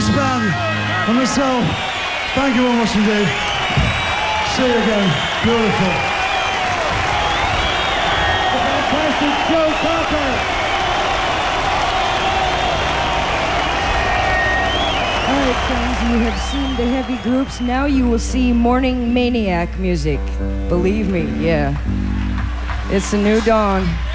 this band and myself, thank you very much indeed. See you again. Beautiful. The fantastic Joe Cocker. All right, friends, you have seen the heavy groups. Now you will see Morning Maniac music. Believe me, yeah. It's a new dawn.